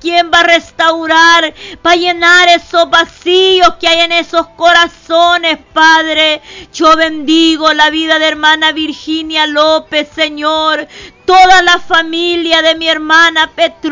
quien va a restaurar, va a llenar esos vacíos que hay en esos corazones, Padre. Yo bendigo la vida de hermana Virginia López, Señor. Toda la familia de mi hermana Petronila,